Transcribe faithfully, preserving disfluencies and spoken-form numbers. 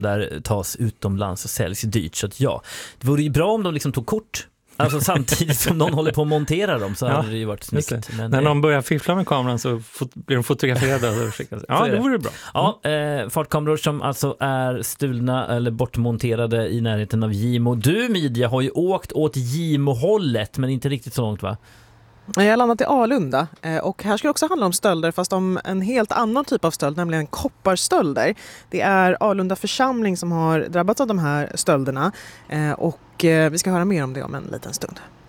där tas utomlands och säljs dyrt. Så att ja, det vore ju bra om de liksom tog kort. Alltså samtidigt som någon håller på att montera dem så ja, hade det ju varit snyggt. Men, när någon börjar fiffla med kameran så fot- blir de fotograferade och skickas. Ja, det vore bra. Ja, eh, fartkameror som alltså är stulna eller bortmonterade i närheten av Gimo. Du, Midja, har ju åkt åt Gimo-hållet, men inte riktigt så långt, va? Jag har landat i Alunda och här ska det också handla om stölder, fast om en helt annan typ av stöld, nämligen kopparstölder. Det är Alunda församling som har drabbats av de här stölderna och vi ska höra mer om det om en liten stund.